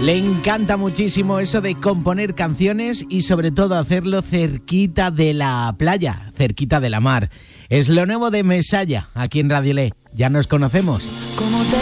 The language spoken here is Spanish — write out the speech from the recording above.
Le encanta muchísimo eso de componer canciones y sobre todo hacerlo cerquita de la playa, cerquita de la mar. Es lo nuevo de Mesaya, aquí en Radio Le. Ya nos conocemos.